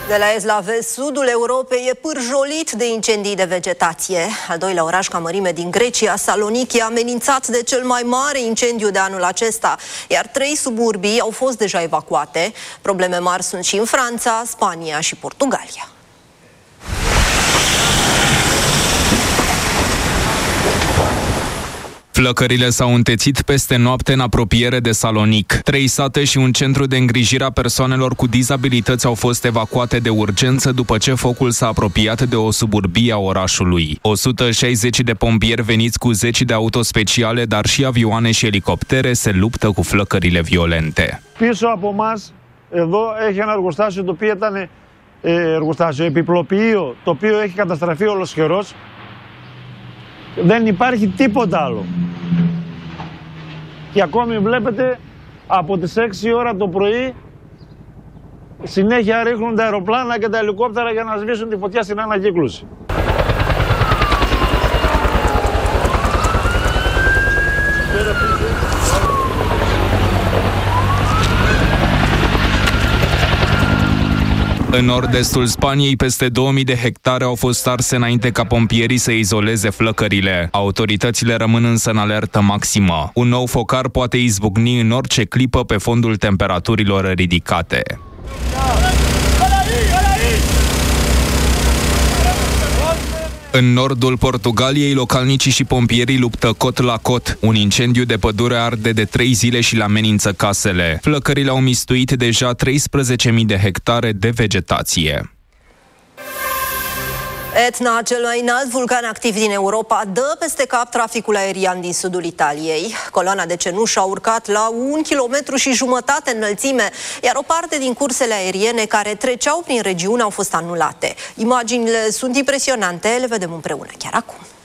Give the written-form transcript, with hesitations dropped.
De la est la vest, sudul Europei e pârjolit de incendii de vegetație. Al doilea oraș ca mărime din Grecia, Saloniki, amenințat de cel mai mare incendiu de anul acesta, iar 3 suburbii au fost deja evacuate. Probleme mari sunt și în Franța, Spania și Portugalia. Flăcările s-au întețit peste noapte în apropiere de Salonic. 3 sate și un centru de îngrijire a persoanelor cu dizabilități au fost evacuate de urgență după ce focul s-a apropiat de o suburbie a orașului. 160 de pompieri veniți cu 10 de autospeciale, dar și avioane și elicoptere se luptă cu flăcările violente. Πίσω από μας, εδώ έχει ένα εργοστάσιο το οποίο ήταν επιπλοποιείο, το οποίο έχει καταστραφεί ολοσχερός. Δεν υπάρχει τίποτα άλλο. Και ακόμη βλέπετε από τις 6 ώρα το πρωί συνέχεια ρίχνουν τα αεροπλάνα και τα ελικόπτερα για να σβήσουν τη φωτιά στην ανακύκλωση. În nord-estul Spaniei, peste 2000 de hectare au fost arse înainte ca pompierii să izoleze flăcările. Autoritățile rămân însă în alertă maximă. Un nou focar poate izbucni în orice clipă pe fondul temperaturilor ridicate. În nordul Portugaliei, localnicii și pompierii luptă cot la cot. Un incendiu de pădure arde de 3 zile și le amenință casele. Flăcările au mistuit deja 13.000 de hectare de vegetație. Etna, cel mai înalt vulcan activ din Europa, dă peste cap traficul aerian din sudul Italiei. Coloana de cenușă a urcat la 1,5 km înălțime, iar o parte din cursele aeriene care treceau prin regiune au fost anulate. Imaginile sunt impresionante, le vedem împreună chiar acum.